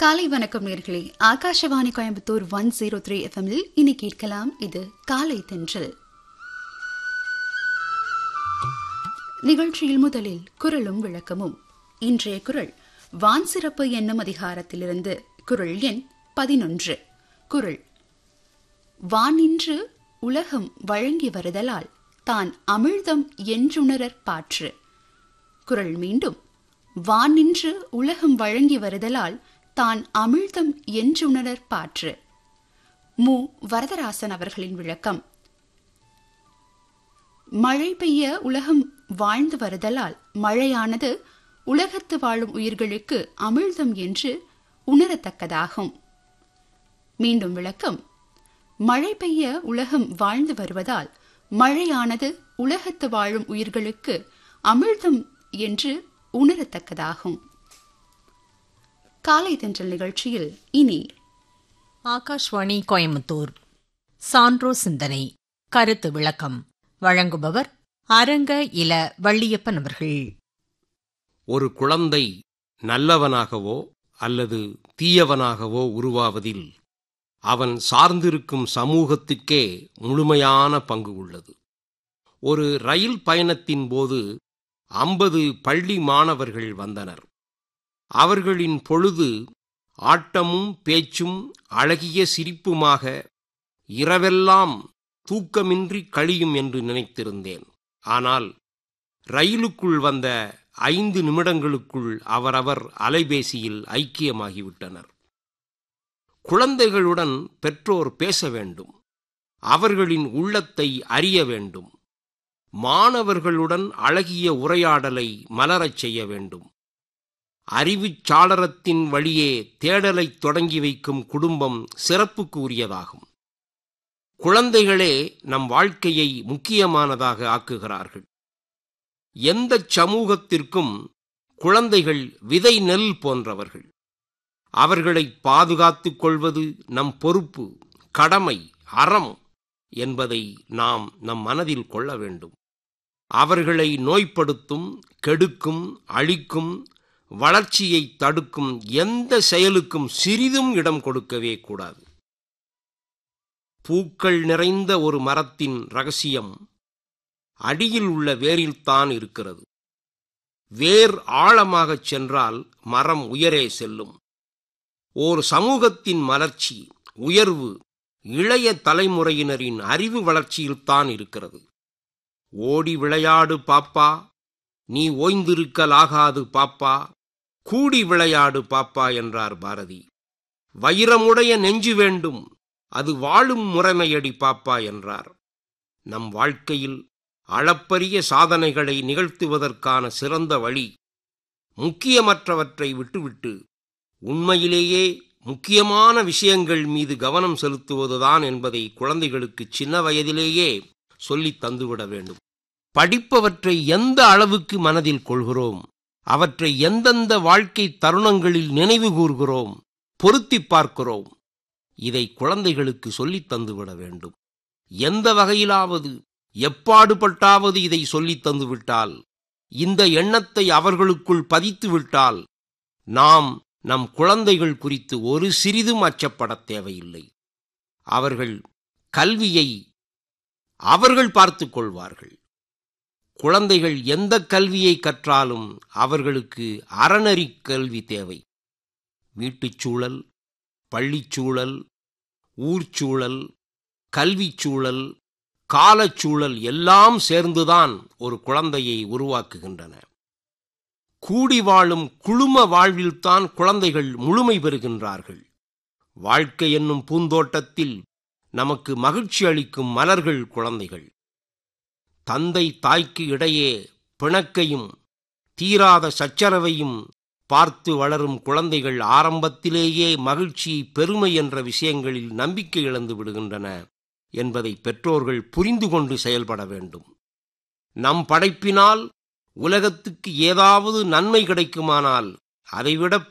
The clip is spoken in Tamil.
காலை வணக்கம் நேர்களே. ஆகாஷவாணி கோயம்புத்தூர் 103 எஃப்எம்மில் இனி கேட்கலாம். இது காலை தென்றல் நிகழ்ச்சியில் முதலில் குரலும் விளக்கமும். இன்றைய குரல் வான் சிறப்பு என்னும் அதிகாரத்திலிருந்து குரல் எண் 11. குரல்: வானின்று உலகம் வழங்கி வருதலால் தான் அமிழ்தம் என்றுணரற் பாற்று. குரல் மீண்டும்: வானின்று உலகம் வழங்கி வருதலால் தான் அமிழ்தம் என்றுணரற் பாற்று. மு. வரதராசன் அவர்களின் விளக்கம்: மழை பெய்ய உலகம் வாழ்ந்து வருதலால் மழையானது உலகத்து வாழும் உயிர்களுக்கு அமிழ்தம் என்று உணரத்தக்கதாகும். மீண்டும் விளக்கம்: மழை பெய்ய உலகம் வாழ்ந்து வருவதால் மழையானது உலகத்து வாழும் உயிர்களுக்கு அமிழ்தம் என்று உணரத்தக்கதாகும். காலை தென்றல் நிகழ்ச்சியில் இனி ஆகாஷ்வாணி கோயம்புத்தூர் சான்றோ சிந்தனை கருத்து விளக்கம் வழங்குபவர் அரங்க இல வள்ளியப்பன் அவர்கள். ஒரு குழந்தை நல்லவனாகவோ அல்லது தீயவனாகவோ உருவாவதில் அவன் சார்ந்திருக்கும் சமூகத்துக்கே முழுமையான பங்கு உள்ளது. ஒரு ரயில் பயணத்தின் போது 50 பள்ளி மாணவர்கள் வந்தனர். அவர்களின் பொழுது ஆட்டமும் பேச்சும் அழகிய சிரிப்புமாக இரவெல்லாம் தூக்கமின்றி கழியும் என்று நினைத்திருந்தேன். ஆனால் ரயிலுக்குள் வந்த 5 நிமிடங்களுக்குள் அவரவர் அலைபேசியில் ஐக்கியமாகிவிட்டனர். குழந்தைகளுடன் பெற்றோர் பேச வேண்டும், அவர்களின் உள்ளத்தை அறிய வேண்டும். மாணவர்களுடன் அழகிய உரையாடலை மலரச் செய்ய வேண்டும். அறிவுச் சாளரத்தின் வழியே தேடலை தொடங்கி வைக்கும் குடும்பம் சிறப்புக்கு உரியதாகும். குழந்தைகளே நம் வாழ்க்கையை முக்கியமானதாக ஆக்குகிறார்கள். எந்த சமூகத்திற்கும் குழந்தைகள் விதை நெல் போன்றவர்கள். அவர்களை பாதுகாத்துக் கொள்வது நம் பொறுப்பு, கடமை, அறம் என்பதை நாம் நம் மனதில் கொள்ள வேண்டும். அவர்களை நோய்படுத்தும், கெடுக்கும், அழிக்கும், வளர்ச்சியை தடுக்கும் எந்த செயலுக்கும் சிறிதும் இடம் கொடுக்கவே கூடாது. பூக்கள் நிறைந்த ஒரு மரத்தின் ரகசியம் அடியில் உள்ள வேரில்தான் இருக்கிறது. வேர் ஆழமாகச் சென்றால் மரம் உயரே செல்லும். ஓர் சமூகத்தின் மலர்ச்சி, உயர்வு இளைய தலைமுறையினரின் அறிவு வளர்ச்சியில்தான் இருக்கிறது. ஓடி விளையாடு பாப்பா, நீ ஓய்ந்திருக்கலாகாது பாப்பா, கூடி விளையாடு பாப்பா என்றார் பாரதி. வைரமுடைய நெஞ்சு வேண்டும், அது வாழும் முறைமையடி பாப்பா என்றார். நம் வாழ்க்கையில் அளப்பரிய சாதனைகளை நிகழ்த்துவதற்கான சிறந்த வழி முக்கியமற்றவற்றை விட்டுவிட்டு உண்மையிலேயே முக்கியமான விஷயங்கள் மீது கவனம் செலுத்துவதுதான் என்பதை குழந்தைகளுக்கு சின்ன வயதிலேயே சொல்லித் தந்துவிட வேண்டும். படிப்பவற்றை எந்த அளவுக்கு மனதில் கொள்கிறோம், அவற்றை எந்தெந்த வாழ்க்கை தருணங்களில் நினைவு கூர்கிறோம், பொருத்தி பார்க்கிறோம், இதை குழந்தைகளுக்கு சொல்லித் தந்துவிட வேண்டும். எந்த வகையிலாவது எப்பாடுபட்டாவது இதை சொல்லித் தந்துவிட்டால், இந்த எண்ணத்தை அவர்களுக்குள் பதித்துவிட்டால், நாம் நம் குழந்தைகள் குறித்து ஒரு சிறிதும் அச்சப்படத் தேவையில்லை. அவர்கள் கல்வியை அவர்கள் பார்த்துக் கொள்வார்கள். குழந்தைகள் எந்த கல்வியை கற்றாலும் அவர்களுக்கு அறநெறி கல்வி தேவை. வீட்டுச்சூழல், பள்ளிச்சூழல், ஊர்ச்சூழல், கல்விச்சூழல், காலச்சூழல் எல்லாம் சேர்ந்துதான் ஒரு குழந்தையை உருவாக்குகின்றன. கூடி வாழும் குழும வாழ்வில்தான் குழந்தைகள் முழுமை பெறுகின்றார்கள். வாழ்க்கை என்னும் பூந்தோட்டத்தில் நமக்கு மகிழ்ச்சி அளிக்கும் மலர்கள் குழந்தைகள். தந்தை தாய்க்கு இடையே பிணக்கையும் தீராத சச்சரவையும் பார்த்து வளரும் குழந்தைகள் ஆரம்பத்திலேயே மகிழ்ச்சி, பெருமை என்ற விஷயங்களில் நம்பிக்கை இழந்து விடுகின்றன என்பதை பெற்றோர்கள் புரிந்து கொண்டு செயல்பட வேண்டும். நம் படைப்பினால் உலகத்துக்கு ஏதாவது நன்மை கிடைக்குமானால் அதைவிட